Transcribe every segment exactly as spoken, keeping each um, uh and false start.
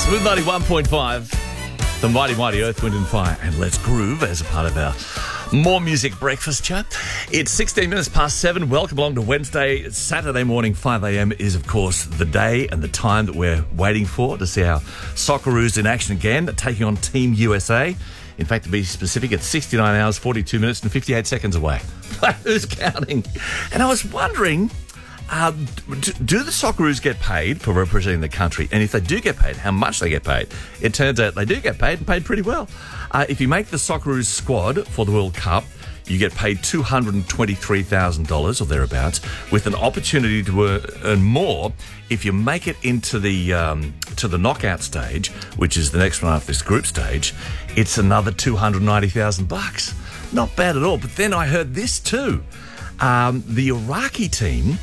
Smooth ninety-one point five, the mighty, mighty Earth, Wind and Fire, and Let's Groove as a part of our More Music Breakfast chat. It's sixteen minutes past seven. Welcome along to Wednesday. It's Saturday morning, five a.m. is, of course, the day and the time that we're waiting for to see our Socceroos in action again, taking on Team U S A. In fact, to be specific, it's sixty-nine hours, forty-two minutes and fifty-eight seconds away. Who's counting? And I was wondering... Uh, do the Socceroos get paid for representing the country? And if they do get paid, how much they get paid? It turns out they do get paid and paid pretty well. Uh, if you make the Socceroos squad for the World Cup, you get paid two hundred twenty-three thousand dollars or thereabouts, with an opportunity to earn more if you make it into the um, to the knockout stage, which is the next one after this group stage. It's another two hundred ninety thousand bucks. Not bad at all. But then I heard this too. Um, the Iraqi team...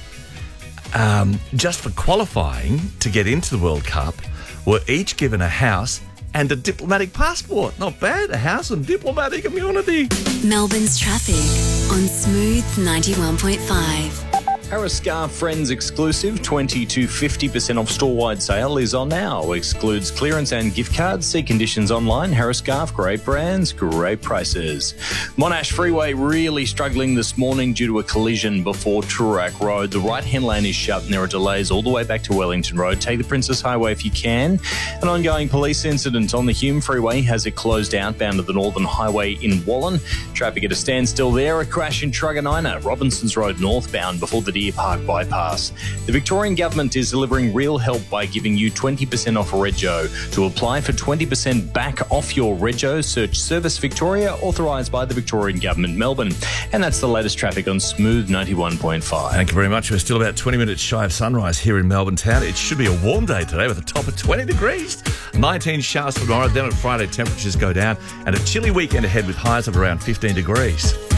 Um, just for qualifying to get into the World Cup, were each given a house and a diplomatic passport. Not bad, a house and diplomatic immunity. Melbourne's traffic on Smooth ninety-one point five. Harris Scarf Friends exclusive twenty to fifty percent off store-wide sale is on now. Excludes clearance and gift cards. See conditions online. Harris Scarf, great brands, great prices. Monash Freeway really struggling this morning due to a collision before Toorak Road. The right-hand lane is shut and there are delays all the way back to Wellington Road. Take the Princess Highway if you can. An ongoing police incident on the Hume Freeway has it closed outbound to the Northern Highway in Wallen. Traffic at a standstill there. A crash in Truganina, Robinsons Road northbound before the Deer Park bypass. The Victorian Government is delivering real help by giving you twenty percent off Rego. To apply for twenty percent back off your Rego, search Service Victoria, authorised by the Victorian Government, Melbourne. And that's the latest traffic on Smooth ninety-one point five. Thank you very much. We're still about twenty minutes shy of sunrise here in Melbourne town. It should be a warm day today with a top of twenty degrees. nineteen showers tomorrow, then on Friday temperatures go down, and a chilly weekend ahead with highs of around fifteen degrees.